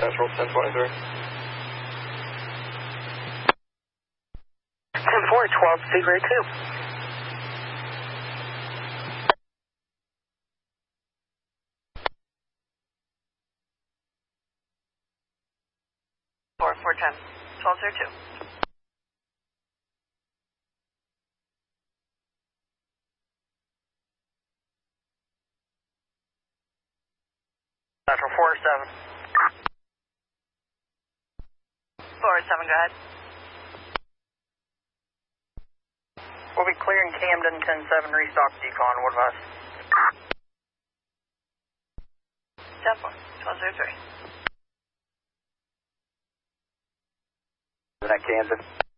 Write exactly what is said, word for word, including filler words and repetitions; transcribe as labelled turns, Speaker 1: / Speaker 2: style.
Speaker 1: Central, ten twenty-three.
Speaker 2: ten four, twelve, zero two. four, four ten, twelve zero two.
Speaker 1: Central four seven.
Speaker 2: four seven, go ahead.
Speaker 3: We'll be clearing Camden, ten seven, restock decon, what of us?
Speaker 2: ten four, twelve zero three.
Speaker 1: Is that Kansas?